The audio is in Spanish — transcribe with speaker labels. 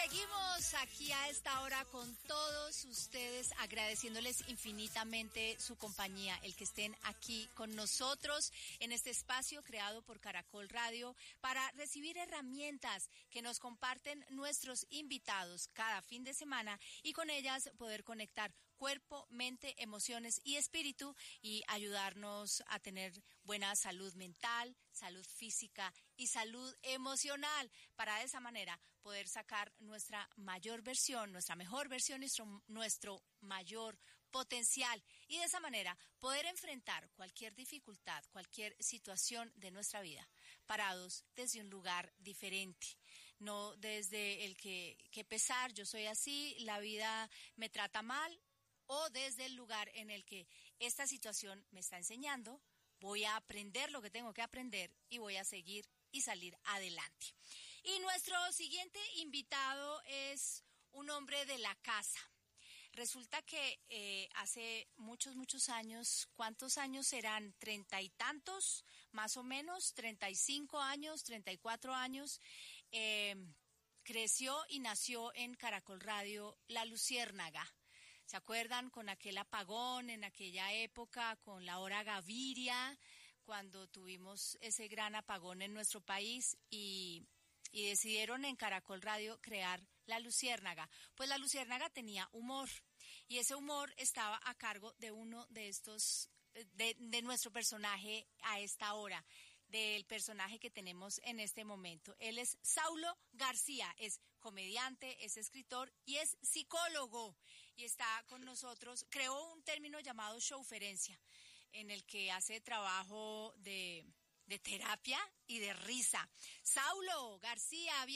Speaker 1: Seguimos aquí a esta hora con todos ustedes, agradeciéndoles infinitamente su compañía, el que estén aquí con nosotros en este espacio creado por Caracol Radio para recibir herramientas que nos comparten nuestros invitados cada fin de semana y con ellas poder conectar cuerpo, mente, emociones y espíritu y ayudarnos a tener buena salud mental, salud física y salud emocional para de esa manera poder sacar nuestra mayor versión, nuestra mejor versión, nuestro mayor potencial y de esa manera poder enfrentar cualquier dificultad, cualquier situación de nuestra vida, parados desde un lugar diferente, no desde el que pesar, yo soy así, la vida me trata mal, o desde el lugar en el que esta situación me está enseñando, voy a aprender lo que tengo que aprender y voy a seguir y salir adelante. Y nuestro siguiente invitado es un hombre de la casa. Resulta que hace muchos años, ¿cuántos años serán? 30 y tantos, más o menos, 35 años, 34 años, creció y nació en Caracol Radio La Luciérnaga. ¿Se acuerdan con aquel apagón en aquella época, con la hora Gaviria, cuando tuvimos ese gran apagón en nuestro país y decidieron en Caracol Radio crear La Luciérnaga? Pues La Luciérnaga tenía humor y ese humor estaba a cargo de uno de estos, de nuestro personaje a esta hora, del personaje que tenemos en este momento. Él es Saulo García, es comediante, es escritor y es psicólogo y está con nosotros. Creó un término llamado showferencia en el que hace trabajo de terapia y de risa. Saulo García,